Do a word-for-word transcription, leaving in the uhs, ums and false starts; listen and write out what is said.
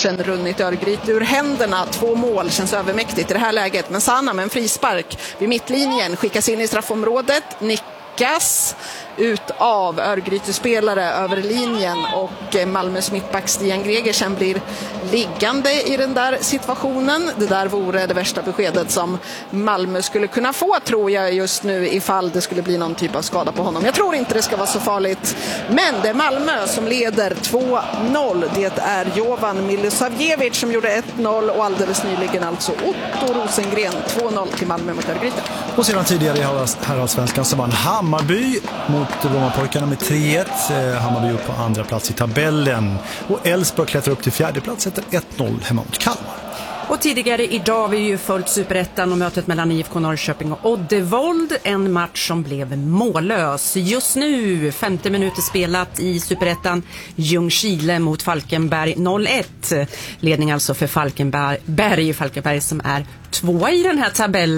matchen runnit Örgryte ur händerna. Två mål känns övermäktigt i det här läget. Men Sanna med en frispark vid mittlinjen skickas in i straffområdet. Nickas ut av Örgryte-spelare över linjen och Malmös mittback Stian Gregersen blir liggande i den där situationen. Det där vore det värsta beskedet som Malmö skulle kunna få, tror jag, just nu ifall det skulle bli någon typ av skada på honom. Jag tror inte det ska vara så farligt, men det är Malmö som leder två noll. Det är Jovan Milosavljevic som gjorde ett noll och alldeles nyligen alltså Otto Rosengren två noll till Malmö mot Örgryte. Och sedan tidigare i herrallsvenskan så vann Hammarby mot Brommapojkarna med tre ett. Hammarby upp på andra plats i tabellen. Och Elfsborg klättrar upp till fjärde plats efter ett noll hemma mot Kalmar. Och tidigare idag har vi ju följt Superettan och mötet mellan I F K Norrköping och Oddevold. En match som blev mållös. Just nu, femtio minuter spelat i Superettan. Ljungskile mot Falkenberg noll ett. Ledning alltså för Falkenberg, Falkenberg som är tvåa i den här tabellen.